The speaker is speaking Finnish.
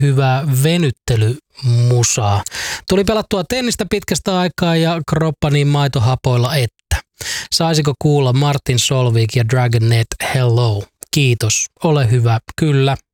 hyvää venyttelymusaa. Tuli pelattua tennistä pitkästä aikaa ja kroppa niin maitohapoilla että. Saisiko kuulla Martin Solveig ja Dragon Net Hello? Kiitos, ole hyvä, kyllä.